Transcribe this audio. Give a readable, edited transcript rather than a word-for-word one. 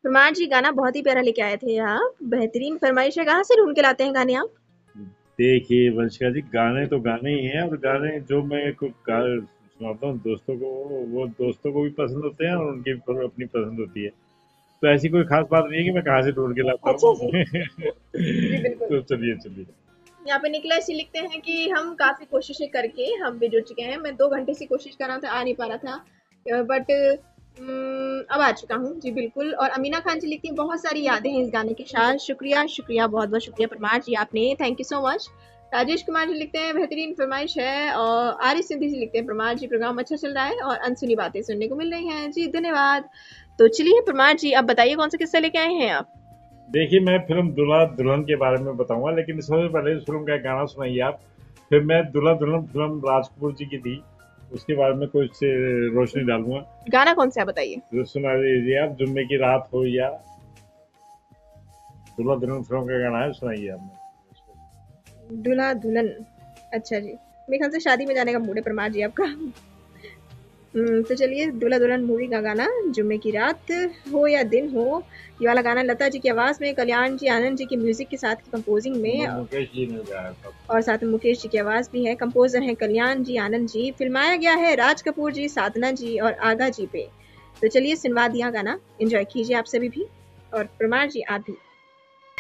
प्रमाण जी गाना बहुत ही प्यारा लेके आए थे आप, बेहतरीन फरमाइश है। कहाँ से ढूंढ के लाते हैं गाने आप? देखिए वंशिका जी, गाने तो गाने ही हैं, और गाने जो मैं सुनाता हूँ दोस्तों को, वो दोस्तों को भी पसंद होते हैं और उनकी भी अपनी पसंद होती है। तो ऐसी कोई खास बात नहीं है कि मैं कहाँ से ढूंढ के लाता अच्छा हूँ। जी। जी बिल्कुल। तो चलिए चलिए। यहाँ पे निकलेश जी लिखते हैं कि हम काफी कोशिशें करके हम भी जुड़ चुके हैं। मैं 2 घंटे से कोशिश कर रहा था, आ नहीं पा रहा था, बट अब आ चुका हूँ जी बिल्कुल। और अमीना खान जी लिखती हैं बहुत सारी यादें हैं इस गाने के साथ। शुक्रिया शुक्रिया, बहुत बहुत शुक्रिया परमार जी, आपने thank you so much. Rajesh Kumar ji लिखते हैं बेहतरीन फरमाइश है। और आरिफ सिंधी जी लिखते हैं परमार जी प्रोग्राम अच्छा चल रहा है और अनसुनी बातें सुनने को मिल रही हैं जी, धन्यवाद। तो चलिए परमार जी, अब बताइए कौन सा किस्सा लेके आए हैं आप? देखिए, मैं फिल्म दूल्हा दुल्हन के बारे में बताऊंगा, लेकिन इससे पहले इस फिल्म का एक गाना सुनाइए आप। फिर मैं दूल्हा दुल्हन फिल्म राज कपूर जी की थी, उसके बारे में कुछ रोशनी डालूंगा। गाना कौन सा है बताइए? तो सुना दीजिए आप, जुम्मे की रात हो या दूल्हा दुल्हन फिल्म का गाना है, सुनाइए आप। दूल्हा दुल्हन। अच्छा जी, मेरे ख्याल से शादी में जाने का मूड है परमार जी आपका। तो चलिए, दूल्हा दुल्हन मूवी का गाना, जुम्मे की रात हो या दिन हो, ये वाला गाना लता जी की आवाज में, कल्याण जी आनंद जी की म्यूजिक के साथ कंपोजिंग में, मुकेश जी ने गाया था। और साथ में मुकेश जी की आवाज भी है। कंपोजर हैं कल्याण जी आनंद जी। फिल्माया गया है राज कपूर जी, साधना जी और आगा जी पे। तो चलिए सुनवा दिया गाना, एंजॉय कीजिए आप सभी भी, और परमार जी आप भी।